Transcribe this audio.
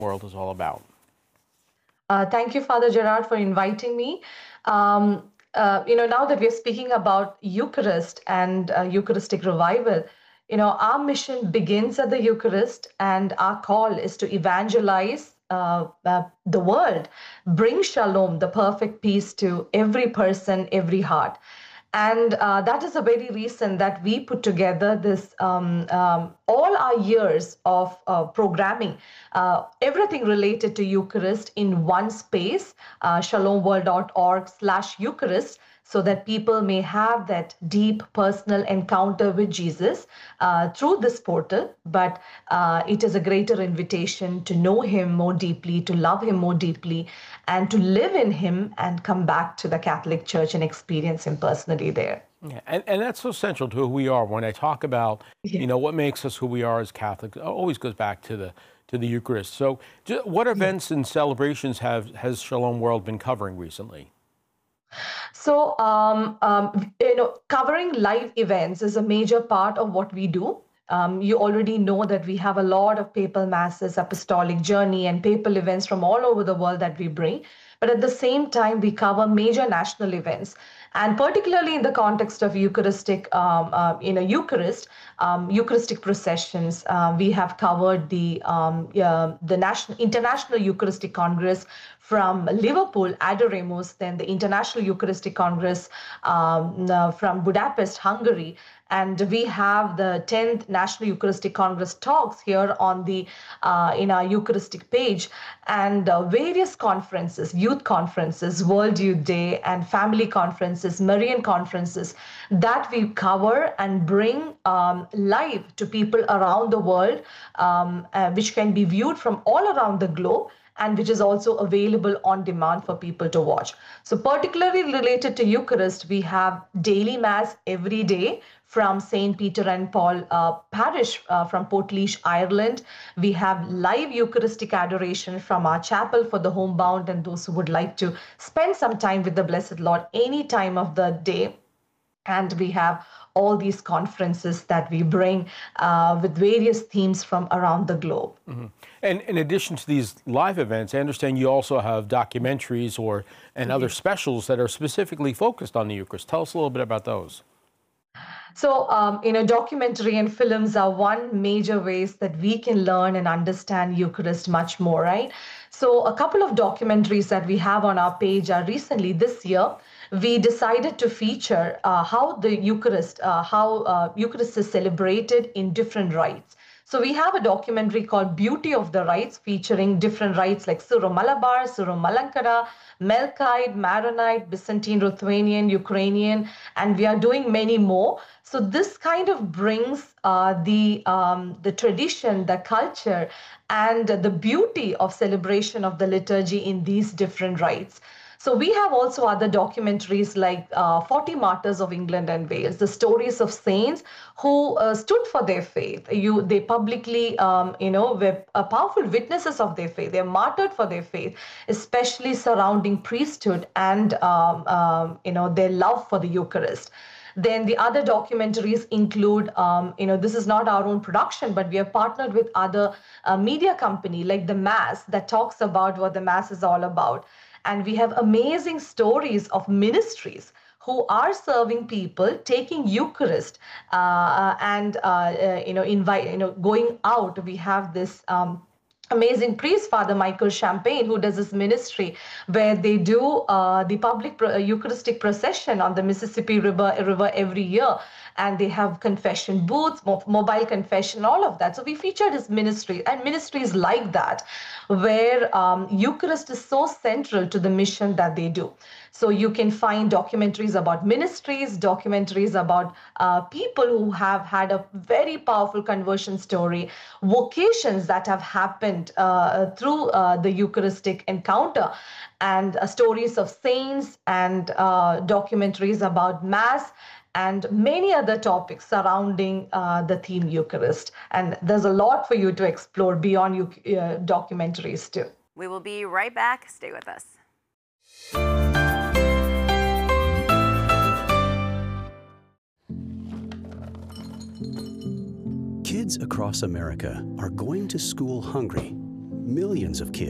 World is all about. Thank you, Father Gerard, for inviting me. Now that we're speaking about Eucharist and Eucharistic revival, our mission begins at the Eucharist, and our call is to evangelize the world, bring shalom, the perfect peace, to every person, every heart. And that is a very reason that we put together this all our years of programming, everything related to Eucharist in one space, shalomworld.org/Eucharist, so that people may have that deep personal encounter with Jesus through this portal. But it is a greater invitation to know him more deeply, to love him more deeply, and to live in him and come back to the Catholic Church and experience him personally there. Yeah, and that's so central to who we are. When I talk about, what makes us who we are as Catholics, it always goes back to the Eucharist. So what events and celebrations has Shalom World been covering recently? So, covering live events is a major part of what we do. You already know that we have a lot of papal masses, apostolic journey, and papal events from all over the world that we bring. But at the same time, we cover major national events. And particularly in the context of Eucharistic, Eucharistic processions, we have covered the International Eucharistic Congress from Liverpool, Adoremus, then the International Eucharistic Congress from Budapest, Hungary. And we have the 10th National Eucharistic Congress talks here on the in our Eucharistic page, and various conferences, youth conferences, World Youth Day, and family conferences, Marian conferences that we cover and bring live to people around the world, which can be viewed from all around the globe, and which is also available on demand for people to watch. So particularly related to Eucharist, we have daily Mass every day from St. Peter and Paul Parish from Portlaoise, Ireland. We have live Eucharistic adoration from our chapel for the homebound and those who would like to spend some time with the Blessed Lord any time of the day. And we have all these conferences that we bring with various themes from around the globe. Mm-hmm. And in addition to these live events, I understand you also have documentaries and other specials that are specifically focused on the Eucharist. Tell us a little bit about those. So, documentary and films are one major ways that we can learn and understand Eucharist much more, right? So a couple of documentaries that we have on our page are recently this year, we decided to feature how the Eucharist, Eucharist is celebrated in different rites. So we have a documentary called Beauty of the Rites, featuring different rites like Syro-Malabar, Syro-Malankara, Melkite, Maronite, Byzantine, Ruthenian, Ukrainian, and we are doing many more. So this kind of brings the tradition, the culture, and the beauty of celebration of the liturgy in these different rites. So we have also other documentaries like 40 Martyrs of England and Wales, the stories of saints who stood for their faith. They publicly, were powerful witnesses of their faith. They're martyred for their faith, especially surrounding priesthood and, their love for the Eucharist. Then the other documentaries include, this is not our own production, but we have partnered with other media company like The Mass that talks about what the Mass is all about. And we have amazing stories of ministries who are serving people, taking Eucharist, and going out. We have this amazing priest, Father Michael Champagne, who does this ministry where they do the public Eucharistic procession on the Mississippi River every year. And they have confession booths, mobile confession, all of that. So we featured his ministry and ministries like that, where Eucharist is so central to the mission that they do. So you can find documentaries about ministries, documentaries about people who have had a very powerful conversion story, vocations that have happened through the Eucharistic encounter, and stories of saints, and documentaries about Mass, and many other topics surrounding the theme Eucharist. And there's a lot for you to explore beyond documentaries too. We will be right back. Stay with us. Kids across America are going to school hungry. millions of kids